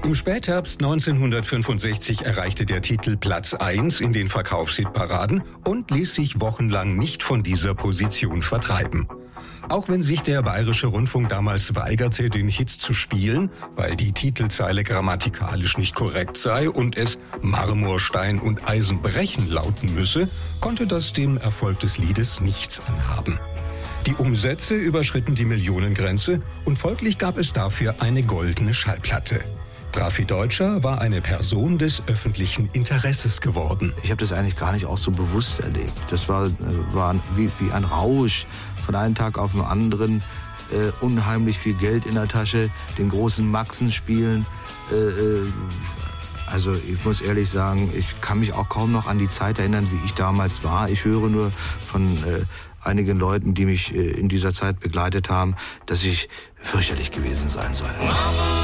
Im Spätherbst 1965 erreichte der Titel Platz 1 in den Verkaufshitparaden und ließ sich wochenlang nicht von dieser Position vertreiben. Auch wenn sich der Bayerische Rundfunk damals weigerte, den Hit zu spielen, weil die Titelzeile grammatikalisch nicht korrekt sei und es Marmor, Stein und Eisen brechen lauten müsse, konnte das dem Erfolg des Liedes nichts anhaben. Die Umsätze überschritten die Millionengrenze und folglich gab es dafür eine goldene Schallplatte. Drafi Deutscher war eine Person des öffentlichen Interesses geworden. Ich habe das eigentlich gar nicht auch so bewusst erlebt. Das war wie ein Rausch, von einem Tag auf den anderen, unheimlich viel Geld in der Tasche, den großen Maxen spielen. Also ich muss ehrlich sagen, ich kann mich auch kaum noch an die Zeit erinnern, wie ich damals war. Ich höre nur von einigen Leuten, die mich in dieser Zeit begleitet haben, dass ich fürchterlich gewesen sein soll.